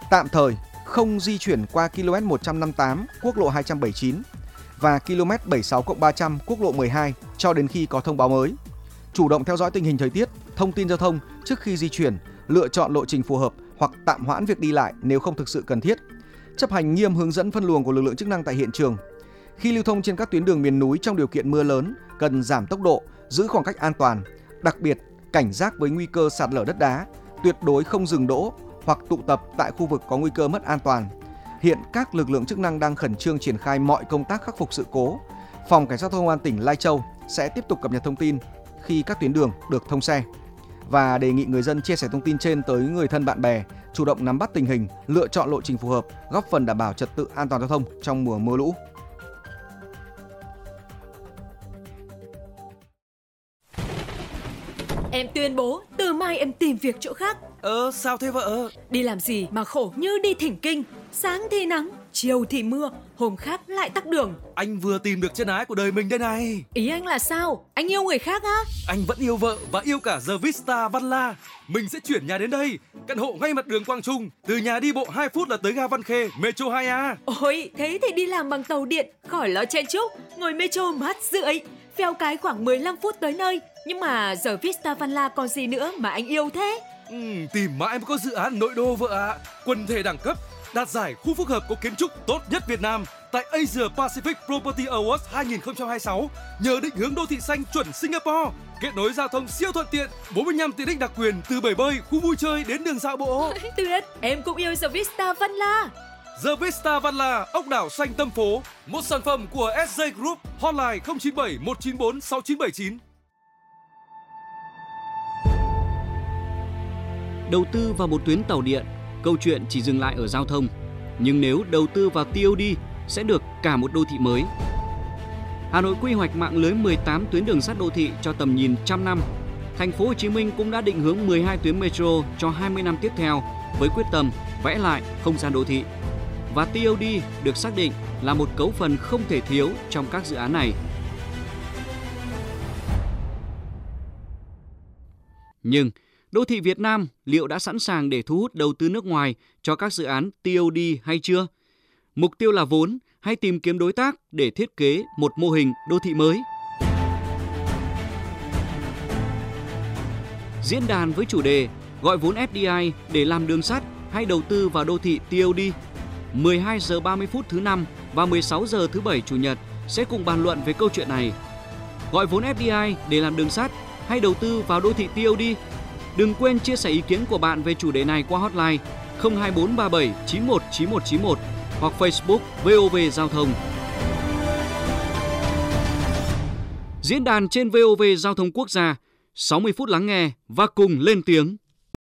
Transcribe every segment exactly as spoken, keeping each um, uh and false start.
tạm thời không di chuyển qua km một trăm năm mươi tám quốc lộ hai trăm bảy mươi chín và km bảy mươi sáu cộng ba trăm quốc lộ mười hai cho đến khi có thông báo mới. Chủ động theo dõi tình hình thời tiết, thông tin giao thông trước khi di chuyển, lựa chọn lộ trình phù hợp hoặc tạm hoãn việc đi lại nếu không thực sự cần thiết. Chấp hành nghiêm hướng dẫn phân luồng của lực lượng chức năng tại hiện trường. Khi lưu thông trên các tuyến đường miền núi trong điều kiện mưa lớn, cần giảm tốc độ, giữ khoảng cách an toàn, đặc biệt cảnh giác với nguy cơ sạt lở đất đá, tuyệt đối không dừng đỗ hoặc tụ tập tại khu vực có nguy cơ mất an toàn. Hiện các lực lượng chức năng đang khẩn trương triển khai mọi công tác khắc phục sự cố. Phòng Cảnh sát giao thông Công an tỉnh Lai Châu sẽ tiếp tục cập nhật thông tin khi các tuyến đường được thông xe và đề nghị người dân chia sẻ thông tin trên tới người thân bạn bè, chủ động nắm bắt tình hình, lựa chọn lộ trình phù hợp, góp phần đảm bảo trật tự an toàn giao thông trong mùa mưa lũ. Em tuyên bố từ mai em tìm việc chỗ khác. Ờ sao thế vợ? Đi làm gì mà khổ như đi thỉnh kinh. Sáng thì nắng, chiều thì mưa, hôm khác lại tắc đường. Anh vừa tìm được chân ái của đời mình đây này. Ý anh là sao? Anh yêu người khác á? Anh vẫn yêu vợ và yêu cả The Vista Văn La. Mình sẽ chuyển nhà đến đây. Căn hộ ngay mặt đường Quang Trung. Từ nhà đi bộ hai phút là tới ga Văn Khê, Metro hai A. Ôi, thế thì đi làm bằng tàu điện, khỏi lo chen chúc. Ngồi Metro mát rượi, phèo cái khoảng mười lăm phút tới nơi. Nhưng mà giờ Vista Văn La còn gì nữa mà anh yêu thế? Ừ, tìm mãi mới có dự án nội đô vợ ạ. À. Quần thể đẳng cấp, đạt giải khu phức hợp có kiến trúc tốt nhất Việt Nam tại Asia Pacific Property Awards hai không hai sáu nhờ định hướng đô thị xanh chuẩn Singapore, kết nối giao thông siêu thuận tiện, bốn mươi lăm tiện ích đặc quyền từ bể bơi, khu vui chơi đến đường dạo bộ. Tuyệt, em cũng yêu The Vista Văn La. The Vista Văn La, ốc đảo xanh tâm phố, một sản phẩm của ét gi Group, hotline không chín bảy một chín bốn sáu chín bảy chín. Đầu tư vào một tuyến tàu điện, câu chuyện chỉ dừng lại ở giao thông. Nhưng nếu đầu tư vào tê ô đê sẽ được cả một đô thị mới. Hà Nội quy hoạch mạng lưới mười tám tuyến đường sắt đô thị cho tầm nhìn trăm năm. Thành phố Hồ Chí Minh cũng đã định hướng mười hai tuyến metro cho hai mươi năm tiếp theo với quyết tâm vẽ lại không gian đô thị. Và tê ô đê được xác định là một cấu phần không thể thiếu trong các dự án này. Nhưng đô thị Việt Nam liệu đã sẵn sàng để thu hút đầu tư nước ngoài cho các dự án tê ô đê hay chưa? Mục tiêu là vốn hay tìm kiếm đối tác để thiết kế một mô hình đô thị mới? Diễn đàn với chủ đề gọi vốn ép đê i để làm đường sắt hay đầu tư vào đô thị tê ô đê. mười hai giờ ba mươi phút thứ năm và mười sáu giờ thứ bảy chủ nhật sẽ cùng bàn luận về câu chuyện này. Gọi vốn ép đê i để làm đường sắt hay đầu tư vào đô thị tê ô đê? Đừng quên chia sẻ ý kiến của bạn về chủ đề này qua hotline không hai bốn ba bảy chín một chín một chín một hoặc Facebook vê o vê Giao thông. Diễn đàn trên vê o vê Giao thông Quốc gia, sáu mươi phút lắng nghe và cùng lên tiếng.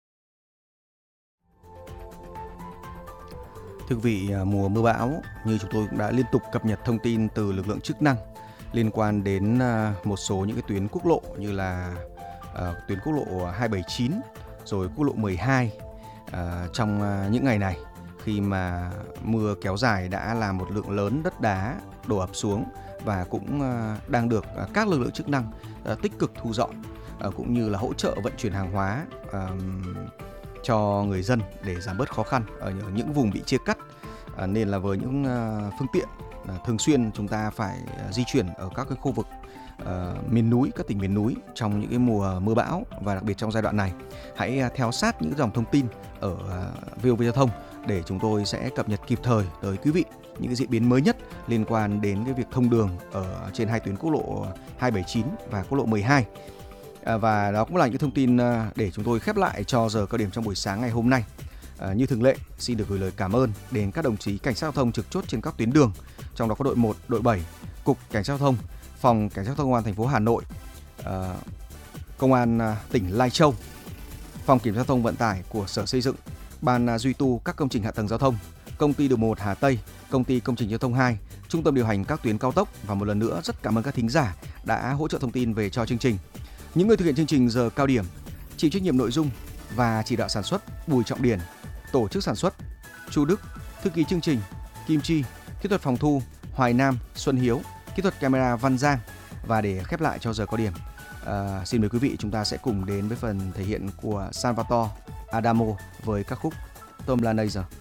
Thưa quý vị, mùa mưa bão như chúng tôi cũng đã liên tục cập nhật thông tin từ lực lượng chức năng liên quan đến một số những cái tuyến quốc lộ như là uh, tuyến quốc lộ hai bảy chín rồi quốc lộ mười hai uh, trong uh, những ngày này khi mà mưa kéo dài đã làm một lượng lớn đất đá đổ ập xuống và cũng uh, đang được uh, các lực lượng chức năng uh, tích cực thu dọn uh, cũng như là hỗ trợ vận chuyển hàng hóa uh, cho người dân để giảm bớt khó khăn ở những vùng bị chia cắt. À, nên là với những uh, phương tiện uh, thường xuyên chúng ta phải uh, di chuyển ở các cái khu vực uh, miền núi, các tỉnh miền núi trong những cái mùa mưa bão và đặc biệt trong giai đoạn này, hãy uh, theo sát những dòng thông tin ở uh, vê o vê Giao thông để chúng tôi sẽ cập nhật kịp thời tới quý vị những cái diễn biến mới nhất liên quan đến cái việc thông đường ở trên hai tuyến quốc lộ hai bảy chín và quốc lộ mười hai. À, và đó cũng là những thông tin để chúng tôi khép lại cho giờ cao điểm trong buổi sáng ngày hôm nay. À, như thường lệ, xin được gửi lời cảm ơn đến các đồng chí cảnh sát giao thông trực chốt trên các tuyến đường, trong đó có đội một, đội bảy, Cục Cảnh sát giao thông, Phòng Cảnh sát giao thông Công an thành phố Hà Nội, à, Công an tỉnh Lai Châu, Phòng Kiểm tra giao thông vận tải của Sở Xây dựng, Ban duy tu các công trình hạ tầng giao thông, Công ty đường một Hà Tây, Công ty Công trình giao thông hai, Trung tâm điều hành các tuyến cao tốc và một lần nữa rất cảm ơn các thính giả đã hỗ trợ thông tin về cho chương trình. Những người thực hiện chương trình giờ cao điểm, chịu trách nhiệm nội dung và chỉ đạo sản xuất Bùi Trọng Điển, tổ chức sản xuất Chu Đức, thư ký chương trình Kim Chi, kỹ thuật phòng thu Hoài Nam, Xuân Hiếu, kỹ thuật camera Văn Giang. Và để khép lại cho giờ cao điểm, à, xin mời quý vị chúng ta sẽ cùng đến với phần thể hiện của Salvatore Adamo với các khúc Tom Lanazer.